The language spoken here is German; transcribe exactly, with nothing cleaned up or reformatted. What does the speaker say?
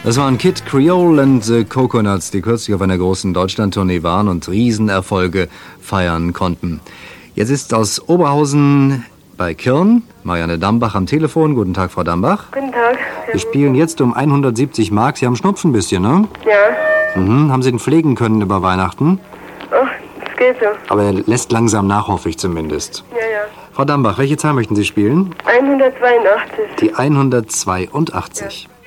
Das waren Kid Creole and the Coconuts, die kürzlich auf einer großen Deutschlandtournee waren und Riesenerfolge feiern konnten. Jetzt ist aus Oberhausen bei Kirn Marianne Dambach am Telefon. Guten Tag, Frau Dambach. Guten Tag. Wir spielen jetzt um hundertsiebzig Mark. Sie haben Schnupfen ein bisschen, ne? Ja. Mhm. Haben Sie den pflegen können über Weihnachten? Ach, das geht so. Aber er lässt langsam nach, hoffe ich zumindest. Ja, ja. Frau Dambach, welche Zahl möchten Sie spielen? hundertzweiundachtzig. Die hundertzweiundachtzig. Ja.